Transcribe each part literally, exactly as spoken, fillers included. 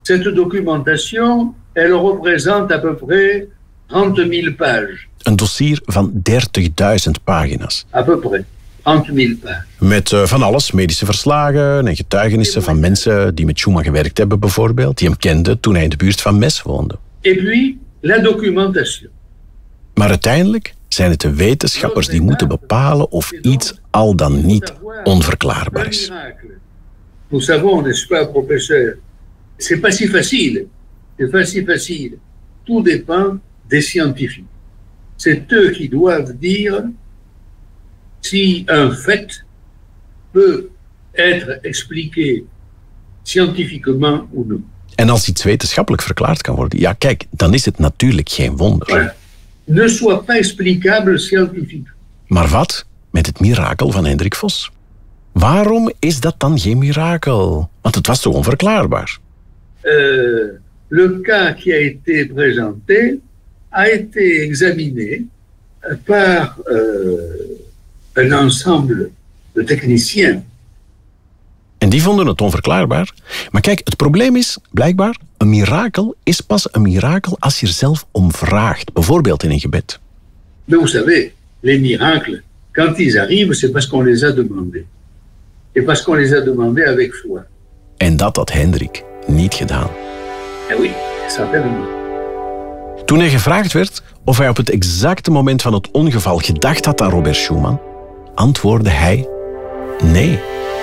Cette documentation, elle représente à peu près trente mille pages. Een dossier van dertigduizend pagina's. À peu près trente mille pages. Met uh, van alles, medische verslagen en getuigenissen van mensen die met Schumann gewerkt hebben bijvoorbeeld, die hem kenden toen hij in de buurt van Metz woonde. Et puis, la documentation. Maar uiteindelijk zijn het de wetenschappers die moeten bepalen of iets al dan niet onverklaarbaar is. Nous savons, n'est-ce pas, professeur, c'est pas si facile. C'est pas si facile. Tout dépend des scientifiques. C'est eux qui doivent dire si un fait peut être expliqué scientifiquement ou non. En als iets wetenschappelijk verklaard kan worden, ja kijk, dan is het natuurlijk geen wonder. Voilà. Ne soit pas explicable scientifique. Maar wat met het mirakel van Hendrik Vos? Waarom is dat dan geen mirakel? Want het was toch onverklaarbaar? Uh, le cas qui a été présenté a été examiné par uh, un ensemble de techniciens. En die vonden het onverklaarbaar. Maar kijk, het probleem is, blijkbaar, een mirakel is pas een mirakel als je er zelf om vraagt. Bijvoorbeeld in een gebed. Mais vous savez, les miracles, quand ils arrivent, c'est parce qu'on les a demandés. Et parce qu'on les a demandés avec foi. En dat had Hendrik niet gedaan. Eh oui, certainement. Toen hij gevraagd werd of hij op het exacte moment van het ongeval gedacht had aan Robert Schumann, antwoordde hij nee.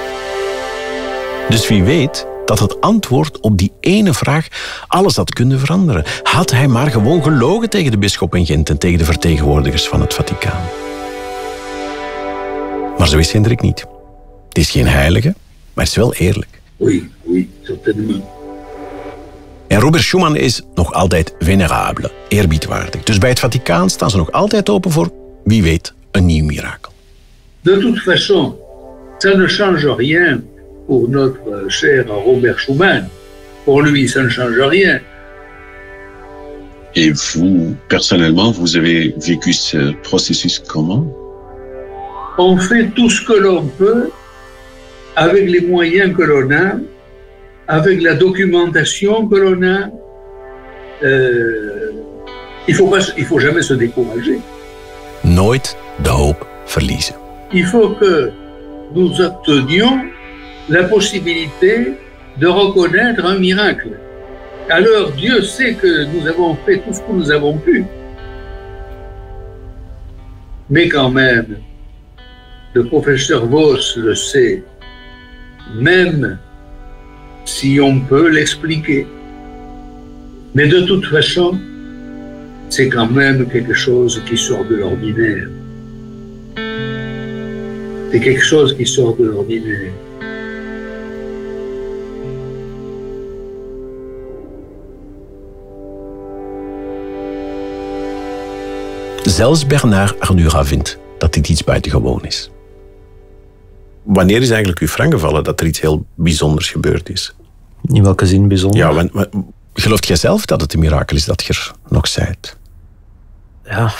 Dus wie weet dat het antwoord op die ene vraag alles had kunnen veranderen. Had hij maar gewoon gelogen tegen de bisschop in Gent en tegen de vertegenwoordigers van het Vaticaan. Maar zo is Hendrik niet. Het is geen heilige, maar het is wel eerlijk. Oui, oui, certainement. En Robert Schumann is nog altijd venerabele, eerbiedwaardig. Dus bij het Vaticaan staan ze nog altijd open voor, wie weet, een nieuw mirakel. De toute façon, ça ne change rien pour notre cher Robert Schumann. Pour lui, ça ne change rien. Et vous, personnellement, vous avez vécu ce processus comment? On fait tout ce que l'on peut avec les moyens que l'on a, avec la documentation que l'on a. Euh, il faut pas, il faut jamais se décourager. Nooit de hoop verliezen. Il faut que nous obtenions la possibilité de reconnaître un miracle. Alors Dieu sait que nous avons fait tout ce que nous avons pu. Mais quand même, le professeur Vos le sait, même si on peut l'expliquer. Mais de toute façon, c'est quand même quelque chose qui sort de l'ordinaire. C'est quelque chose qui sort de l'ordinaire. Zelfs Bernard Arnura vindt dat dit iets buitengewoon is. Wanneer is eigenlijk u frank gevallen dat er iets heel bijzonders gebeurd is? In welke zin bijzonder? Ja, want, want, gelooft jij zelf dat het een mirakel is dat je er nog zijt? Ja.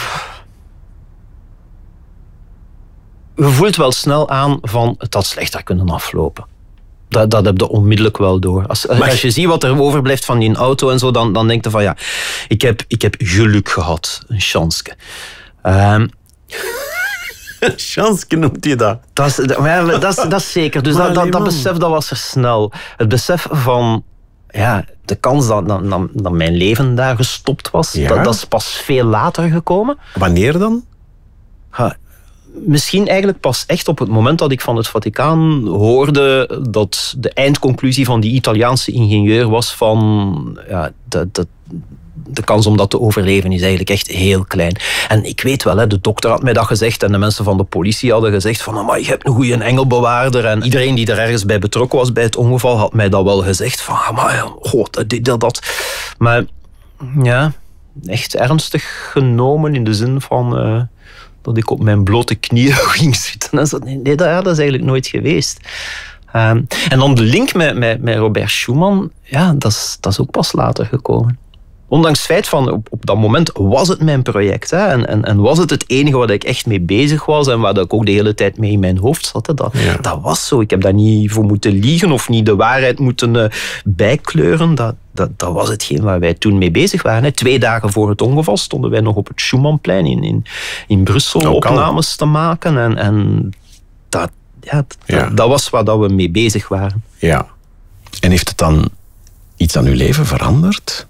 Je voelt wel snel aan van het had slechter kunnen aflopen. Dat, dat heb je onmiddellijk wel door. Als, Maar... als je ziet wat er overblijft van die auto en zo, dan, dan denk je van ja, ik heb, ik heb geluk gehad. Een chanske. Um, Chanske noemt je dat. Dat is, dat, dat, is, dat is zeker. Dus dat, dat, dat besef dat was er snel. Het besef van ja, de kans dat, dat, dat mijn leven daar gestopt was, Ja? dat, dat is pas veel later gekomen. Wanneer dan? Ja, misschien eigenlijk pas echt op het moment dat ik van het Vaticaan hoorde dat de eindconclusie van die Italiaanse ingenieur was van ja, dat, dat, de kans om dat te overleven is eigenlijk echt heel klein. En ik weet wel, de dokter had mij dat gezegd en de mensen van de politie hadden gezegd van amai, je hebt een goede engelbewaarder. En iedereen die er ergens bij betrokken was bij het ongeval had mij dat wel gezegd van amai, god, dit, dat, dat. Maar ja, echt ernstig genomen in de zin van uh, dat ik op mijn blote knieën ging zitten. En zo, nee, dat, dat is eigenlijk nooit geweest. Um, en dan de link met, met, met Robert Schumann, ja, dat is, dat is ook pas later gekomen. Ondanks het feit van, op, op dat moment was het mijn project. Hè, en, en, en was het het enige waar ik echt mee bezig was en waar ik ook de hele tijd mee in mijn hoofd zat. Hè, dat, Ja. dat was zo. Ik heb daar niet voor moeten liegen of niet de waarheid moeten uh, bijkleuren. Dat, dat, dat was hetgeen waar wij toen mee bezig waren. Hè. Twee dagen voor het ongeval stonden wij nog op het Schumannplein in, in, in Brussel Ook opnames te maken. En, en dat, ja, dat, Ja. dat was waar dat we mee bezig waren. Ja. En heeft het dan iets aan uw leven veranderd?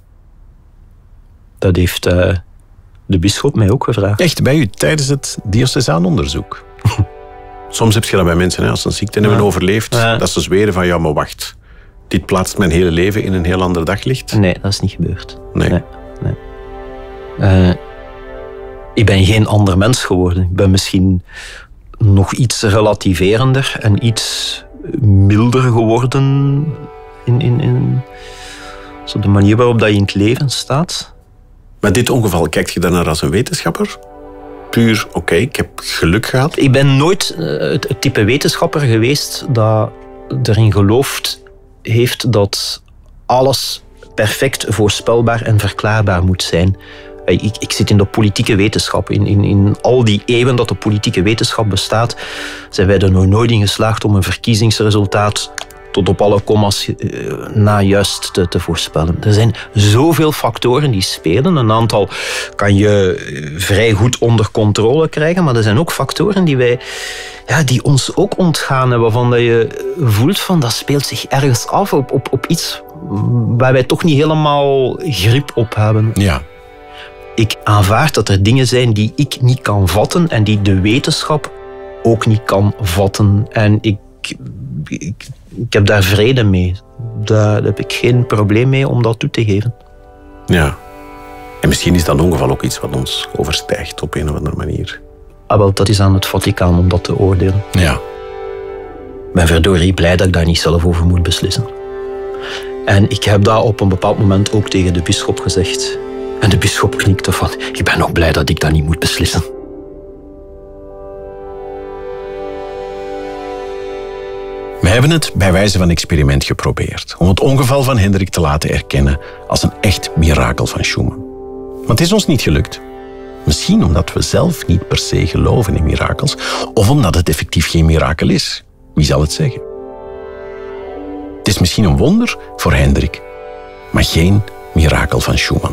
Dat heeft uh, de bisschop mij ook gevraagd. Echt, bij u tijdens het diocesaan onderzoek? Soms heb je dat bij mensen, hè, als ze een ziekte hebben Ja. overleefd, Ja. dat ze zweren van, ja, maar wacht, dit plaatst mijn hele leven in een heel ander daglicht. Nee, dat is niet gebeurd. Nee. nee, nee. Uh, ik ben geen ander mens geworden. Ik ben misschien nog iets relativerender en iets milder geworden in, in, in zo de manier waarop dat je in het leven staat. Maar dit ongeval, kijkt je daarnaar als een wetenschapper? Puur, oké, okay, ik heb geluk gehad. Ik ben nooit uh, het, het type wetenschapper geweest dat erin gelooft heeft dat alles perfect voorspelbaar en verklaarbaar moet zijn. Ik, ik zit in de politieke wetenschap. In, in, in al die eeuwen dat de politieke wetenschap bestaat, zijn wij er nog nooit in geslaagd om een verkiezingsresultaat tot op alle komma's uh, na juist te, te voorspellen. Er zijn zoveel factoren die spelen. Een aantal kan je vrij goed onder controle krijgen, maar er zijn ook factoren die, wij, ja, die ons ook ontgaan en waarvan dat je voelt van dat speelt zich ergens af op, op, op iets waar wij toch niet helemaal grip op hebben. Ja. Ik aanvaard dat er dingen zijn die ik niet kan vatten en die de wetenschap ook niet kan vatten. En ik, ik, ik heb daar vrede mee. Daar heb ik geen probleem mee om dat toe te geven. Ja. En misschien is dat ongeval ook iets wat ons overstijgt op een of andere manier. Ah, wel, dat is aan het Vaticaan om dat te oordelen. Ja. Ik ben verdorie blij dat ik daar niet zelf over moet beslissen. En ik heb dat op een bepaald moment ook tegen de bisschop gezegd. En de bisschop knikte van, ik ben ook blij dat ik dat niet moet beslissen. We hebben het bij wijze van experiment geprobeerd om het ongeval van Hendrik te laten erkennen als een echt mirakel van Schumann. Maar het is ons niet gelukt. Misschien omdat we zelf niet per se geloven in mirakels, of omdat het effectief geen mirakel is. Wie zal het zeggen? Het is misschien een wonder voor Hendrik, maar geen mirakel van Schumann.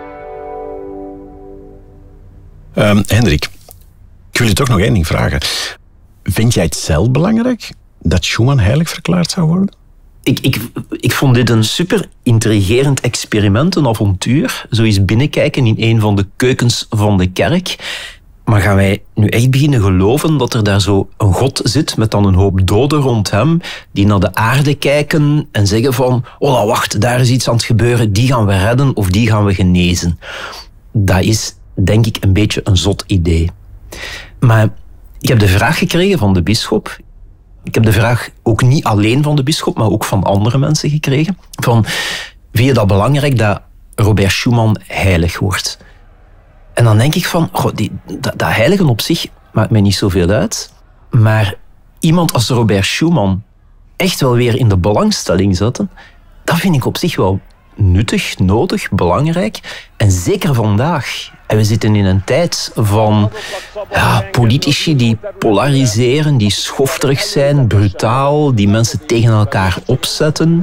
Um, Hendrik, ik wil je toch nog één ding vragen. Vind jij het zelf belangrijk dat Schumann heilig verklaard zou worden? Ik, ik, ik vond dit een super intrigerend experiment, een avontuur. Zo eens binnenkijken in een van de keukens van de kerk. Maar gaan wij nu echt beginnen geloven dat er daar zo een God zit met dan een hoop doden rond hem, die naar de aarde kijken en zeggen van, oh wacht, daar is iets aan het gebeuren, die gaan we redden of die gaan we genezen. Dat is, denk ik, een beetje een zot idee. Maar ik heb de vraag gekregen van de bisschop. Ik heb de vraag ook niet alleen van de bisschop, maar ook van andere mensen gekregen. Van, vind je dat belangrijk dat Robert Schumann heilig wordt? En dan denk ik van, goh, die, dat, dat heiligen op zich maakt mij niet zoveel uit. Maar iemand als Robert Schumann echt wel weer in de belangstelling zetten, dat vind ik op zich wel nuttig, nodig, belangrijk. En zeker vandaag. En we zitten in een tijd van ja, politici die polariseren, die schofterig zijn, brutaal, die mensen tegen elkaar opzetten.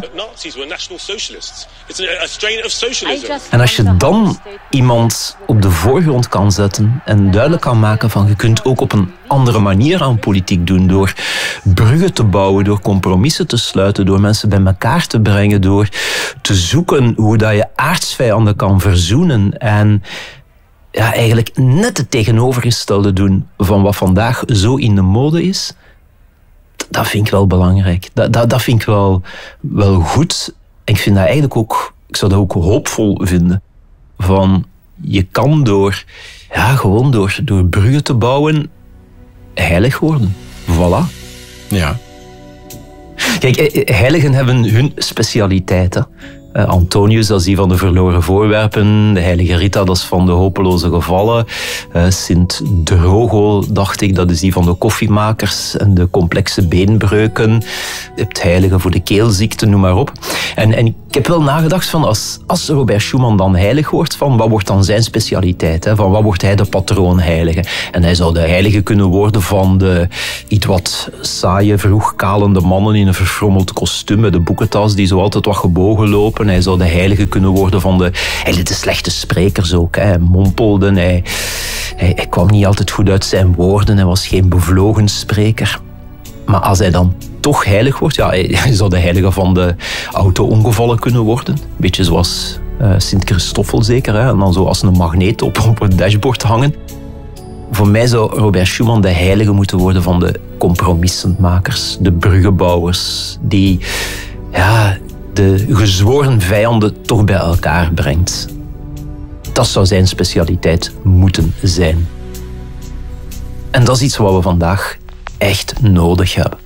En als je dan iemand op de voorgrond kan zetten en duidelijk kan maken van je kunt ook op een andere manier aan politiek doen, door bruggen te bouwen, door compromissen te sluiten, door mensen bij elkaar te brengen, door te zoeken hoe dat je aardsvijanden kan verzoenen en ja, eigenlijk net het tegenovergestelde doen van wat vandaag zo in de mode is, dat vind ik wel belangrijk. Dat, dat, dat vind ik wel, wel goed. En ik vind dat eigenlijk ook, ik zou dat ook hoopvol vinden. Van, je kan door, ja, gewoon door, door bruggen te bouwen, heilig worden. Voilà. Ja. Kijk, heiligen hebben hun specialiteiten. Uh, Antonius, dat is die van de verloren voorwerpen. De heilige Rita, dat is van de hopeloze gevallen. Uh, Sint Drogo, dacht ik, dat is die van de koffiemakers en de complexe beenbreuken. Je hebt heiligen voor de keelziekte, noem maar op. En, en ik heb wel nagedacht van, als, als Robert Schumann dan heilig wordt, van wat wordt dan zijn specialiteit? Hè? Van wat wordt hij de patroonheilige? En hij zou de heilige kunnen worden van de iets wat saaie, vroeg kalende mannen in een verfrommeld kostuum met de boekentas die zo altijd wat gebogen lopen gesproken. Hij zou de heilige kunnen worden van de... Hij liet de slechte sprekers ook. Hè. Hij mompelde, hij, hij, hij kwam niet altijd goed uit zijn woorden. Hij was geen bevlogen spreker. Maar als hij dan toch heilig wordt, ja, hij zou de heilige van de auto-ongevallen kunnen worden. Een beetje zoals uh, Sint-Christoffel zeker. Hè. En dan zo als een magneet op, op het dashboard hangen. Voor mij zou Robert Schuman de heilige moeten worden van de compromissenmakers, de bruggenbouwers, die ja, de gezworen vijanden toch bij elkaar brengt. Dat zou zijn specialiteit moeten zijn. En dat is iets wat we vandaag echt nodig hebben.